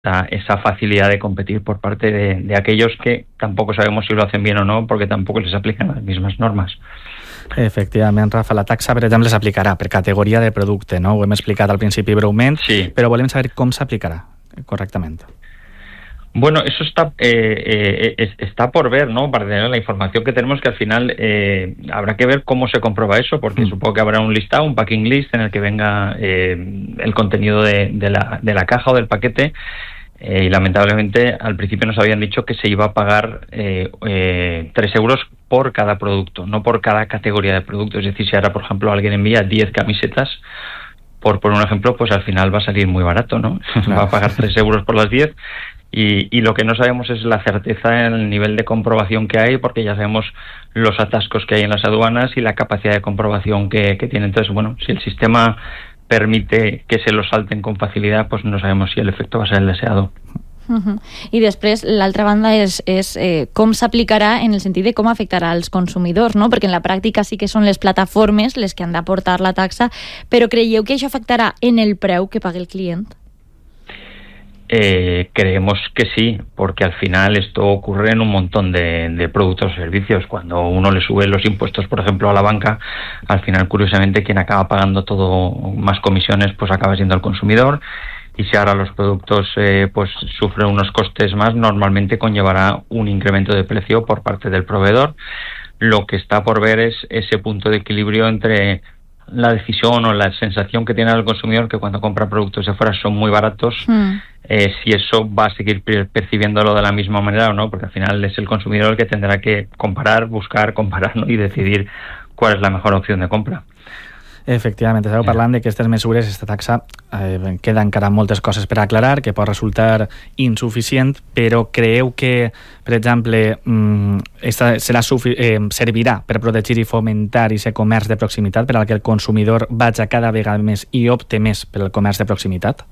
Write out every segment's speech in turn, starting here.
esa facilidad de competir por parte de aquellos que tampoco sabemos si lo hacen bien o no, porque tampoco les aplican las mismas normes. Efectivament, Rafa, la taxa, per exemple, s'aplicarà per categoria de producte, no? Ho hem explicat al principi breument, sí. Però volem saber com s'aplicarà correctament. Bueno, eso está por ver, ¿no? Para tener la información que tenemos, que al final habrá que ver cómo se comprueba eso, porque supongo que habrá un listado, un packing list en el que venga el contenido de la caja o del paquete, y lamentablemente al principio nos habían dicho que se iba a pagar 3 euros por cada producto, no por cada categoría de producto. Es decir, si ahora, por ejemplo, alguien envía 10 camisetas, por un ejemplo, pues al final va a salir muy barato, ¿no? Claro. Va a pagar 3 euros por las 10. Y lo que no sabemos es la certeza en el nivel de comprobación que hay, porque ya sabemos los atascos que hay en las aduanas y la capacidad de comprobación que tiene. Entonces, bueno, si el sistema permite que se lo salten con facilitat, pues no sabemos si el efecto va a ser el deseado. I després, l'altra banda és com s'aplicarà en el sentit de com afectarà als consumidors, no? Perquè en la pràctica sí que són les plataformes les que han d'aportar la taxa, però creieu que això afectarà en el preu que paga el client? Creemos que sí, porque al final esto ocurre en un montón de productos o servicios. Cuando uno le sube los impuestos, por ejemplo, a la banca, al final, curiosamente, quien acaba pagando todo más comisiones, pues acaba siendo el consumidor. Y si ahora los productos pues sufren unos costes más, normalmente conllevará un incremento de precio por parte del proveedor. Lo que está por ver es ese punto de equilibrio entre la decisión o la sensación que tiene el consumidor, que cuando compra productos de fuera son muy baratos, si eso va a seguir percibiéndolo de la misma manera o no, porque al final es el consumidor el que tendrá que comparar, buscar, comparar, ¿no? Y decidir cuál es la mejor opción de compra. Efectivament, esteu parlant d'aquestes mesures, aquesta taxa, queda encara moltes coses per aclarar, que pot resultar insuficient, però creieu que, per exemple, servirà per protegir i fomentar aquest comerç de proximitat, per al que el consumidor vagi cada vegada més i opte més per al comerç de proximitat?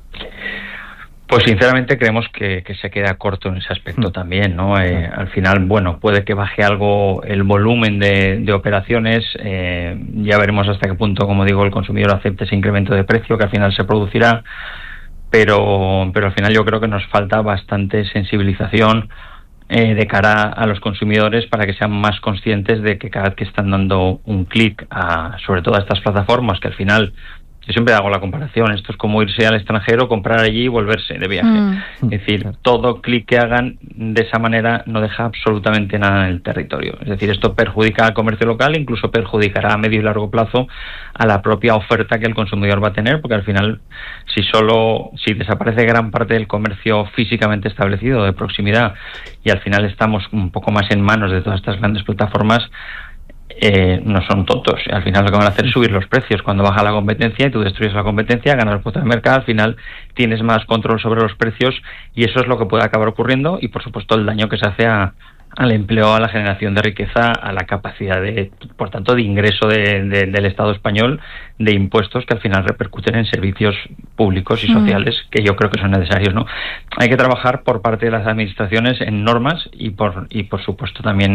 Pues sinceramente creemos que se queda corto en ese aspecto también, ¿no? Al final, bueno, puede que baje algo el volumen de operaciones, ya veremos hasta qué punto, como digo, el consumidor acepte ese incremento de precio que al final se producirá, pero al final yo creo que nos falta bastante sensibilización de cara a los consumidores para que sean más conscientes de que cada vez que están dando un clic sobre todo a estas plataformas, que al final... Yo siempre hago la comparación, esto es como irse al extranjero, comprar allí y volverse de viaje. Es decir, todo clic que hagan de esa manera no deja absolutamente nada en el territorio. Es decir, esto perjudica al comercio local, incluso perjudicará a medio y largo plazo a la propia oferta que el consumidor va a tener, porque al final, si desaparece gran parte del comercio físicamente establecido, de proximidad, y al final estamos un poco más en manos de todas estas grandes plataformas, no son tontos. Al final lo que van a hacer es subir los precios. Cuando baja la competencia y tú destruyes la competencia, ganas el puesto de mercado, al final tienes más control sobre los precios y eso es lo que puede acabar ocurriendo y por supuesto el daño que se hace al empleo, a la generación de riqueza, a la capacidad por tanto, de ingreso del Estado español, de impuestos que al final repercuten en servicios públicos y sociales que yo creo que son necesarios, ¿no? Hay que trabajar por parte de las administraciones en normas y por supuesto también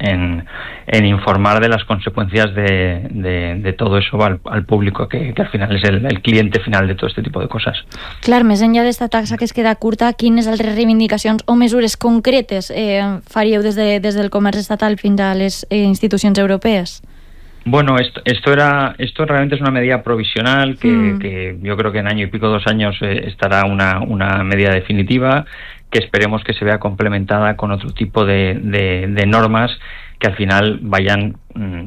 en informar de las consecuencias de todo eso al público, que al final es el cliente final de todo este tipo de cosas. Clar, més enllà d'esta taxa que es queda curta, quines altres reivindicacions o mesures concretes faríeu des del comerç estatal fins a les institucions europees? Bueno, esto realmente es una medida provisional que yo creo que en año y pico, 2 años, estará una medida definitiva que esperemos que se vea complementada con otro tipo de normas que al final vayan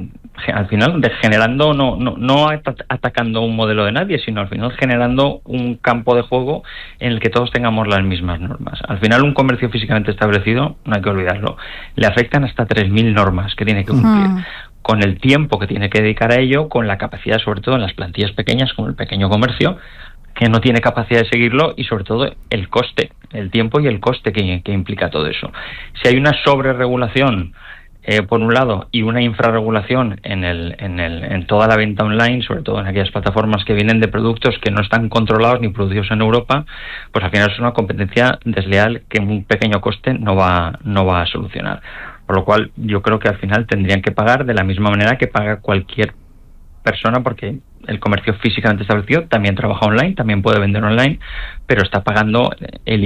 generando, no atacando un modelo de nadie, sino al final generando un campo de juego en el que todos tengamos las mismas normas. Al final un comercio físicamente establecido, no hay que olvidarlo, le afectan hasta 3.000 normas que tiene que cumplir. Con el tiempo que tiene que dedicar a ello, con la capacidad, sobre todo en las plantillas pequeñas, como el pequeño comercio, que no tiene capacidad de seguirlo, y sobre todo el coste, el tiempo y el coste que implica todo eso. Si hay una sobreregulación por un lado y una infrarregulación en toda la venta online, sobre todo en aquellas plataformas que vienen de productos que no están controlados ni producidos en Europa, pues al final es una competencia desleal que un pequeño coste no va a solucionar. Por lo cual yo creo que al final tendrían que pagar de la misma manera que paga cualquier persona, porque el comercio físicamente establecido también trabaja online, también puede vender online, pero está pagando el